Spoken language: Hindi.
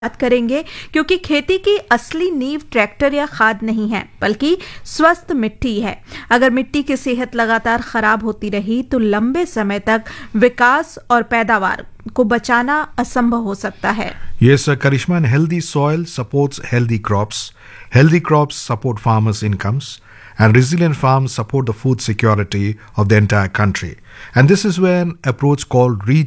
बात करेंगे क्योंकि खेती की असली नींव ट्रैक्टर या खाद नहीं है बल्कि स्वस्थ मिट्टी है। अगर मिट्टी की सेहत लगातार खराब होती रही तो लंबे समय तक विकास और पैदावार को बचाना असंभव हो सकता है। Yes, Karishma, and healthy soil supports healthy crops. Healthy crops support farmers' incomes, and resilient farms support the food security of the entire country. And this is where an approach called